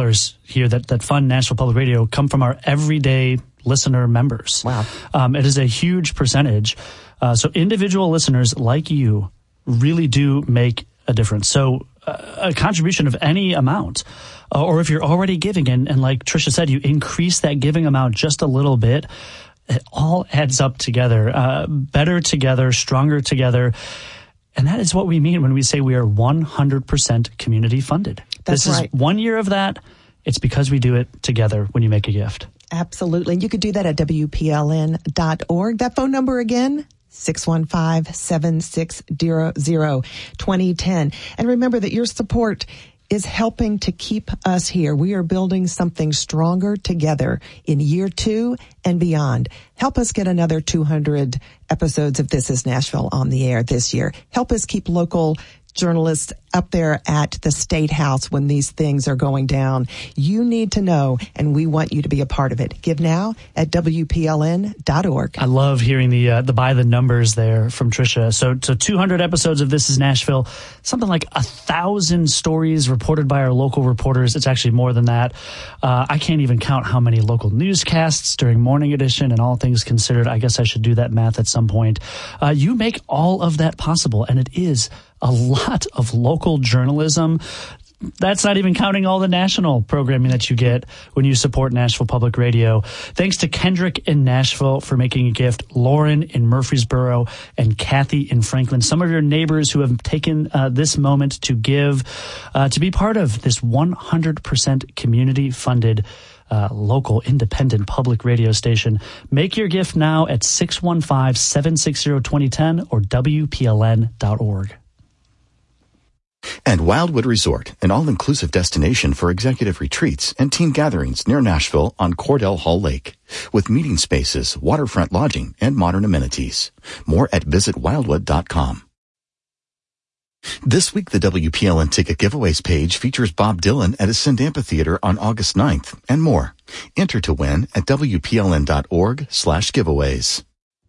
dollars here that fund Nashville Public Radio come from our everyday listener members. Wow. It is a huge percentage. So individual listeners like you really do make a difference. So a contribution of any amount, or if you're already giving, and like Tricia said, you increase that giving amount just a little bit, it all adds up together, better together, stronger together. And that is what we mean when we say we are 100% community funded. That's right. This is 1 year of that. It's because we do it together when you make a gift. Absolutely. And you could do that at WPLN.org. That phone number again, 615-760-2010. And remember that your support is helping to keep us here. We are building something stronger together in year 2 and beyond. Help us get another 200 episodes of This Is Nashville on the air this year. Help us keep local journalists up there at the State House when these things are going down. You need to know, and we want you to be a part of it. Give now at WPLN.org. I love hearing the by the numbers there from Tricia. So 200 episodes of This Is Nashville, something like 1,000 stories reported by our local reporters. It's actually more than that. I can't even count how many local newscasts during Morning Edition and All Things Considered. I guess I should do that math at some point. You make all of that possible, and it is a lot of local journalism. That's not even counting all the national programming that you get when you support Nashville Public Radio. Thanks to Kendrick in Nashville for making a gift, Lauren in Murfreesboro, and Kathy in Franklin. Some of your neighbors who have taken this moment to give, to be part of this 100% community-funded local independent public radio station. Make your gift now at 615-760-2010 or WPLN.org. And Wildwood Resort, an all-inclusive destination for executive retreats and team gatherings near Nashville on Cordell Hall Lake, with meeting spaces, waterfront lodging, and modern amenities. More at visitwildwood.com. This week, the WPLN Ticket Giveaways page features Bob Dylan at Ascend Amphitheater on August 9th, and more. Enter to win at WPLN.org/giveaways.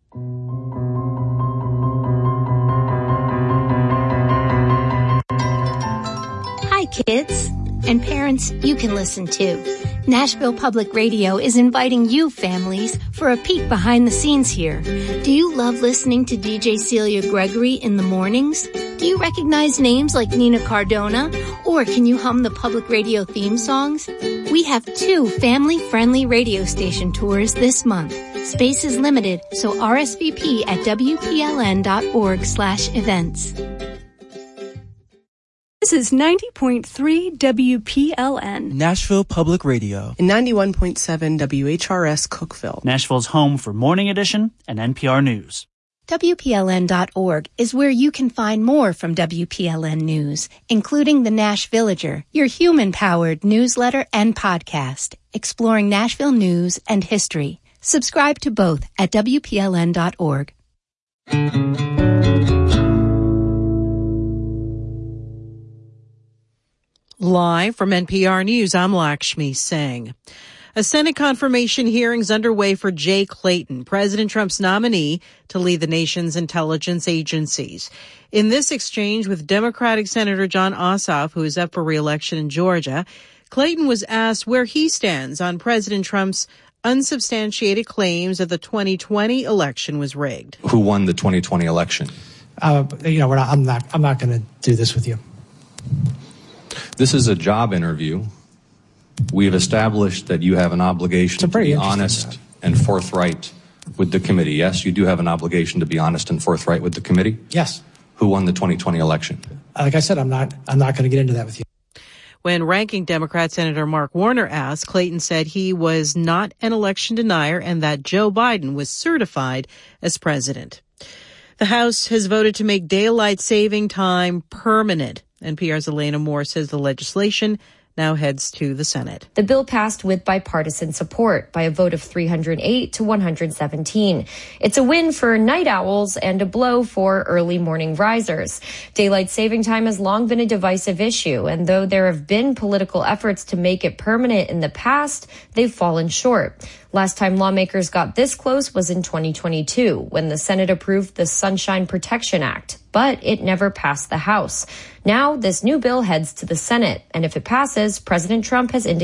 Hi, kids. And parents, you can listen too. Nashville Public Radio is inviting you families for a peek behind the scenes here. Do you love listening to DJ Celia Gregory in the mornings? Do you recognize names like Nina Cardona? Or can you hum the public radio theme songs? We have 2 family-friendly radio station tours this month. Space is limited, so RSVP at WPLN.org/events. This is 90.3 WPLN. Nashville Public Radio. And 91.7 WHRS Cookeville. Nashville's home for Morning Edition and NPR News. WPLN.org is where you can find more from WPLN News, including the Nash Villager, your human-powered newsletter and podcast, exploring Nashville news and history. Subscribe to both at WPLN.org. Live from NPR News, I'm Lakshmi Singh. A Senate confirmation hearings underway for Jay Clayton, President Trump's nominee to lead the nation's intelligence agencies. In this exchange with Democratic Senator Jon Ossoff, who is up for re-election in Georgia, Clayton was asked where he stands on President Trump's unsubstantiated claims that the 2020 election was rigged. Who won the 2020 election? I'm not going to do this with you. This is a job interview. We have established that you have an obligation to be honest and forthright with the committee. Yes, you do have an obligation to be honest and forthright with the committee? Yes. Who won the 2020 election? Like I said, I'm not going to get into that with you. When ranking Democrat Senator Mark Warner asked, Clayton said he was not an election denier and that Joe Biden was certified as president. The House has voted to make daylight saving time permanent. NPR's Elena Moore says the legislation now heads to the Senate. The bill passed with bipartisan support by a vote of 308 to 117. It's a win for night owls and a blow for early morning risers. Daylight saving time has long been a divisive issue, and though there have been political efforts to make it permanent in the past, they've fallen short. Last time lawmakers got this close was in 2022, when the Senate approved the Sunshine Protection Act, but it never passed the House. Now, this new bill heads to the Senate, and if it passes, President Trump has indicated